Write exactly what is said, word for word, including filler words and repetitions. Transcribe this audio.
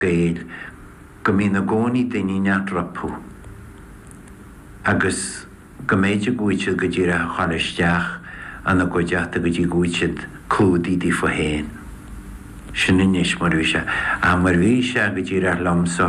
gael go mí na gcónaí daoine neatrapú agus go méidir gúitead go dtír a chalisteach anna go deachta go dtí gúitead clúdaí dí fo héin. Sin inis mar bhí se a mar bhí se go dtír ar lomsa